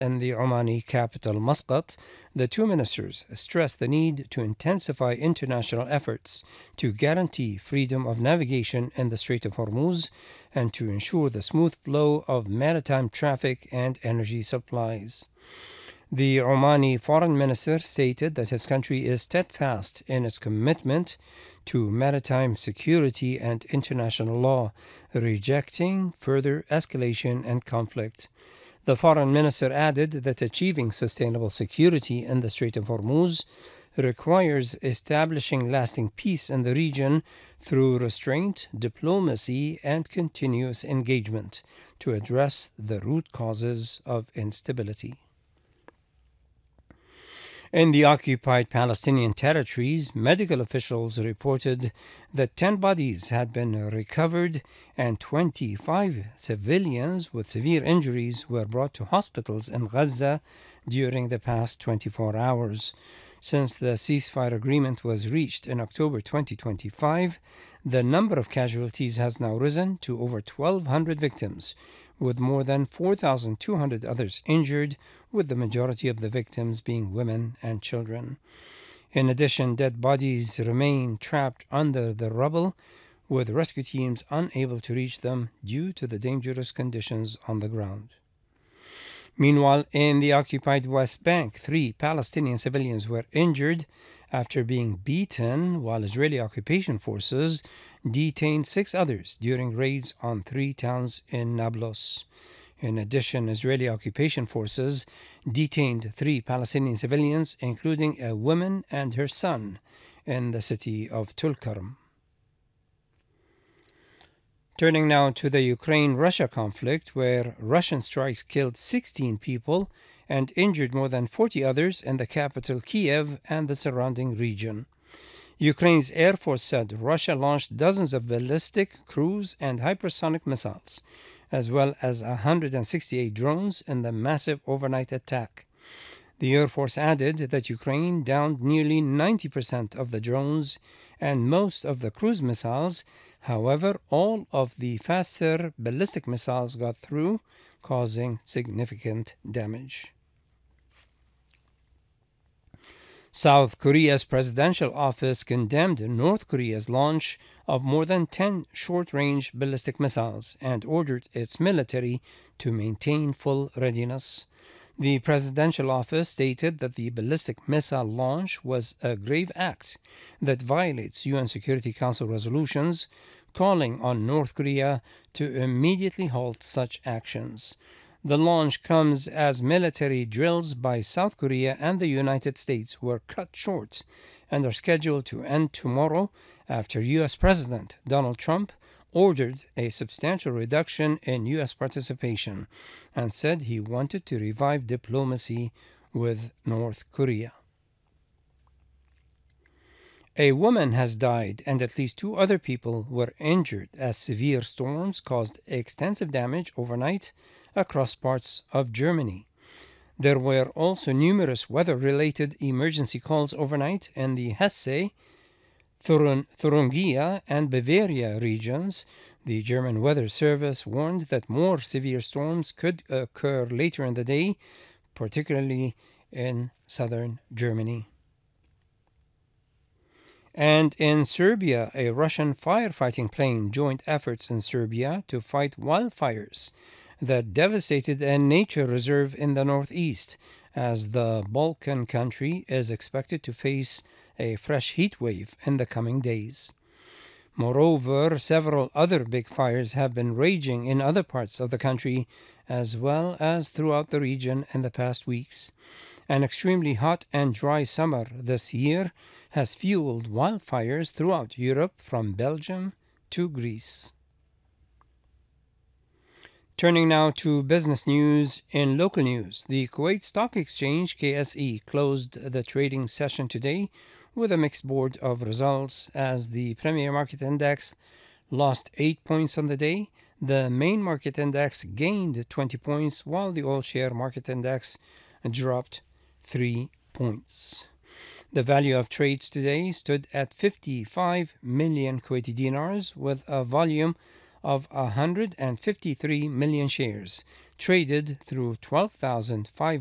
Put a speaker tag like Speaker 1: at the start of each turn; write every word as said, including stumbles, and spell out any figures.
Speaker 1: in the Omani capital Muscat, the two ministers stressed the need to intensify international efforts to guarantee freedom of navigation in the Strait of Hormuz and to ensure the smooth flow of maritime traffic and energy supplies. The Omani foreign minister stated that his country is steadfast in its commitment to maritime security and international law, rejecting further escalation and conflict. The foreign minister added that achieving sustainable security in the Strait of Hormuz requires establishing lasting peace in the region through restraint, diplomacy, and continuous engagement to address the root causes of instability. In the occupied Palestinian territories, medical officials reported that ten bodies had been recovered and twenty-five civilians with severe injuries were brought to hospitals in Gaza during the past twenty-four hours. Since the ceasefire agreement was reached in October twenty twenty-five, the number of casualties has now risen to over twelve hundred victims, with more than four thousand two hundred others injured, with the majority of the victims being women and children. In addition, dead bodies remain trapped under the rubble, with rescue teams unable to reach them due to the dangerous conditions on the ground. Meanwhile, in the occupied West Bank, three Palestinian civilians were injured after being beaten, while Israeli occupation forces detained six others during raids on three towns in Nablus. In addition, Israeli occupation forces detained three Palestinian civilians, including a woman and her son, in the city of Tulkarm. Turning now to the Ukraine-Russia conflict, where Russian strikes killed sixteen people and injured more than forty others in the capital Kiev and the surrounding region. Ukraine's Air Force said Russia launched dozens of ballistic, cruise, and hypersonic missiles, as well as one hundred sixty-eight drones in the massive overnight attack. The Air Force added that Ukraine downed nearly ninety percent of the drones and most of the cruise missiles. However, all of the faster ballistic missiles got through, causing significant damage. South Korea's presidential office condemned North Korea's launch of more than ten short-range ballistic missiles and ordered its military to maintain full readiness. The presidential office stated that the ballistic missile launch was a grave act that violates U N Security Council resolutions, calling on North Korea to immediately halt such actions. The launch comes as military drills by South Korea and the United States were cut short and are scheduled to end tomorrow after U S President Donald Trump ordered a substantial reduction in U S participation and said he wanted to revive diplomacy with North Korea. A woman has died and at least two other people were injured as severe storms caused extensive damage overnight across parts of Germany. There were also numerous weather-related emergency calls overnight in the Hesse, Thurun, Thuringia, and Bavaria regions. The German Weather Service warned that more severe storms could occur later in the day, particularly in southern Germany. And in Serbia, a Russian firefighting plane joined efforts in Serbia to fight wildfires that devastated a nature reserve in the northeast, as the Balkan country is expected to face a fresh heat wave in the coming days. Moreover, several other big fires have been raging in other parts of the country, as well as throughout the region in the past weeks. An extremely hot and dry summer this year has fueled wildfires throughout Europe, from Belgium to Greece. Turning now to business news. In local news, the Kuwait Stock Exchange, K S E, closed the trading session today with a mixed board of results, as the Premier Market Index lost eight points on the day. The main market index gained twenty points, while the All Share Market Index dropped three points. The value of trades today stood at fifty-five million Kuwaiti dinars, with a volume of one hundred fifty-three million shares, traded through twelve thousand five